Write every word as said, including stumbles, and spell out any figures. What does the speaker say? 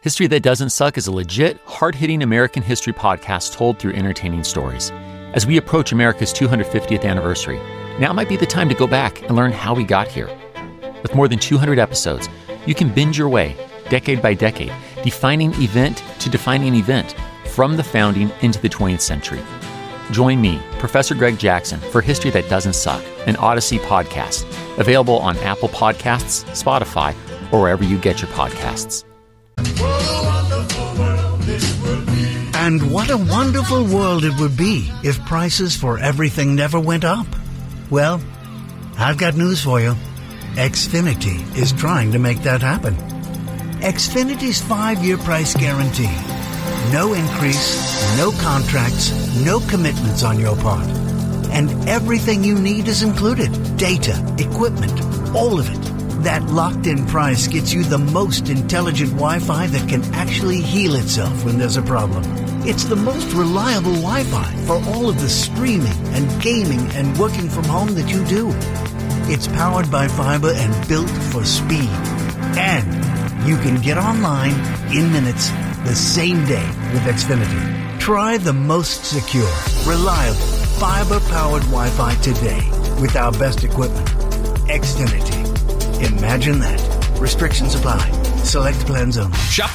History That Doesn't Suck is a legit, hard-hitting American history podcast told through entertaining stories. As we approach America's two hundred fiftieth anniversary, now might be the time to go back and learn how we got here. With more than two hundred episodes, you can binge your way, decade by decade, defining event to defining event, from the founding into the twentieth century. Join me, Professor Greg Jackson, for History That Doesn't Suck, an Odyssey podcast, available on Apple Podcasts, Spotify, or wherever you get your podcasts. And what a wonderful world it would be if prices for everything never went up. Well, I've got news for you. Xfinity is trying to make that happen. Xfinity's five-year price guarantee. No increase, no contracts, no commitments on your part. And everything you need is included. Data, equipment, all of it. That locked-in price gets you the most intelligent Wi-Fi that can actually heal itself when there's a problem. It's the most reliable Wi-Fi for all of the streaming and gaming and working from home that you do. It's powered by fiber and built for speed. And you can get online in minutes the same day with Xfinity. Try the most secure, reliable, fiber-powered Wi-Fi today with our best equipment. Xfinity. Imagine that. Restrictions apply. Select plans only. Shop